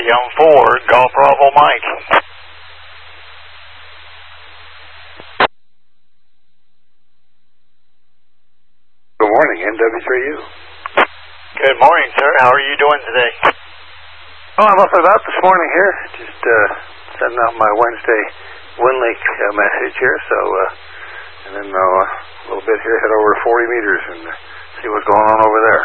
AM4, Golf Bravo Mike. Good morning, NW3U. Good morning, sir. How are you doing today? Oh, I'm up and about this morning here. Just sending out my Wednesday WinLink message here. So, and then a little bit here, head over to 40 meters and see what's going on over there.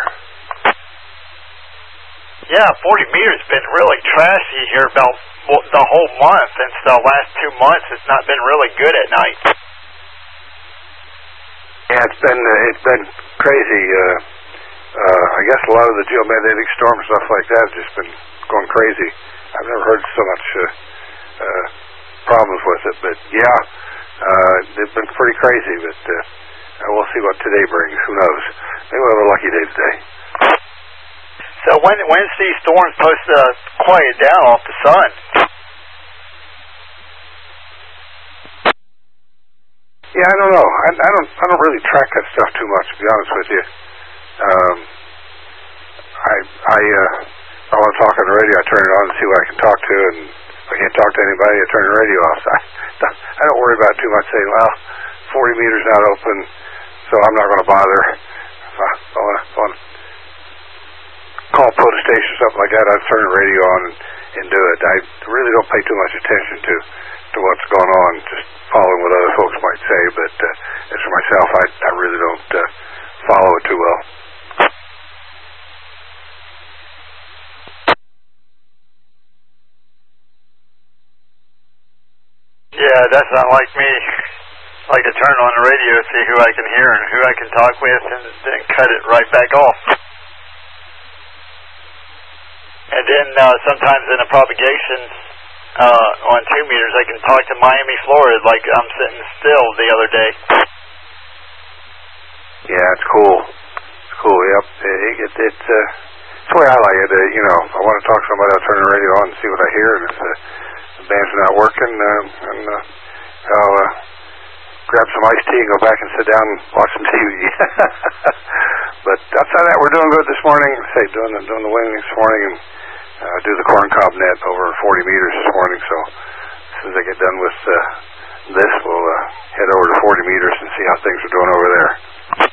Yeah, 40 meters has been really trashy here about the whole month. And the last 2 months, it's not been really good at night. Yeah, it's been crazy. I guess a lot of the geomagnetic storm stuff like that has just been going crazy. I've never heard so much problems with it, but yeah, it's been pretty crazy. But we'll see what today brings. Who knows? Maybe we'll have a lucky day today. So when's these storms supposed to quiet down off the sun? Yeah, I don't know. I don't really track that stuff too much, to be honest with you. I want to talk on the radio. I turn it on and see what I can talk to, and if I can't talk to anybody, I turn the radio off. So I don't worry about it too much. Saying, well, 40 meters not open, so I'm not going to bother. If I want to call POTUS station or something like that, I'd turn the radio on and do it. I really don't pay too much attention to what's going on, just following what other folks might say, but as for myself, I really don't follow it too well. Yeah, that's not like me. I like to turn on the radio, see who I can hear and who I can talk with, and then cut it right back off. And then sometimes in a propagation on 2 meters, I can talk to Miami, Florida, like I'm sitting still the other day. Yeah, it's cool. It's cool. Yep. It's the way I like it. If I want to talk to somebody, I'll turn the radio on and see what I hear, and if the band's not working, I'll grab some iced tea and go back and sit down and watch some TV. But outside of that, we're doing good this morning. Doing the wing this morning, and do the corn cob net over 40 meters this morning. So as soon as I get done with this, we'll head over to 40 meters and see how things are doing over there.